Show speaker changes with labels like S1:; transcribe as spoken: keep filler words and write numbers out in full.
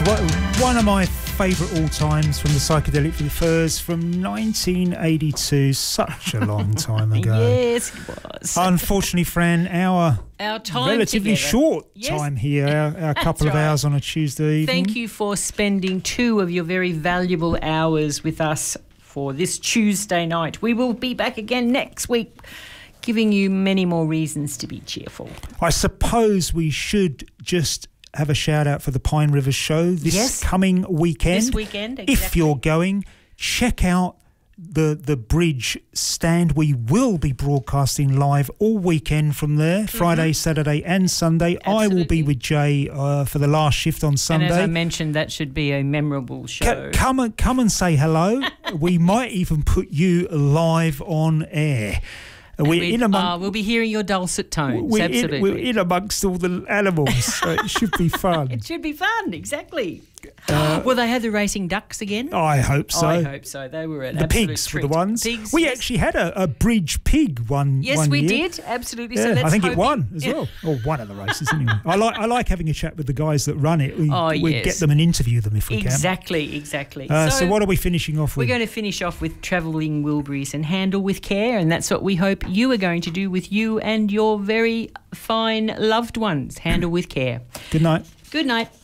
S1: one, one of my favourite all times from the Psychedelic Furs from nineteen eighty-two. Such a long time ago.
S2: Yes, it was.
S1: Unfortunately, Fran, our,
S2: our time
S1: relatively
S2: together.
S1: short
S2: yes.
S1: time here, our, our couple of
S2: right.
S1: hours on a Tuesday evening.
S2: Thank you for spending two of your very valuable hours with us for this Tuesday night. We will be back again next week, giving you many more reasons to be cheerful.
S1: I suppose we should just have a shout out for the Pine River Show this
S2: yes.
S1: coming weekend.
S2: This weekend, exactly.
S1: If you're going, check out the the bridge stand. We will be broadcasting live all weekend from there, mm-hmm. Friday, Saturday and Sunday.
S2: Absolutely.
S1: I will be with Jay uh, for the last shift on Sunday.
S2: And as I mentioned, that should be a memorable show.
S1: C- come and come and say hello. We might even put you live on air. We're in among,
S2: uh, we'll be hearing your dulcet tones,
S1: we're
S2: absolutely.
S1: In, we're in amongst all the animals, so it should be fun.
S2: It should be fun, exactly.
S1: Uh,
S2: Will they have the racing ducks again?
S1: I hope so.
S2: I hope so. They were an
S1: the
S2: absolute
S1: pigs
S2: treat.
S1: were the ones.
S2: Pigs,
S1: we
S2: yes.
S1: actually had a, a bridge pig one.
S2: Yes,
S1: one
S2: we
S1: year.
S2: did absolutely.
S1: Yeah,
S2: so let's
S1: I think
S2: hope
S1: it won as well, or one of the races anyway. I like I like having a chat with the guys that run it. We,
S2: oh,
S1: we
S2: yes.
S1: get them and interview them if we
S2: exactly,
S1: can.
S2: Exactly,
S1: exactly. Uh,
S2: so,
S1: so what are we finishing off with?
S2: We're going to finish off with Travelling Wilburys and Handle with Care, and that's what we hope you are going to do with you and your very fine loved ones. Handle with care.
S1: Good night.
S2: Good night.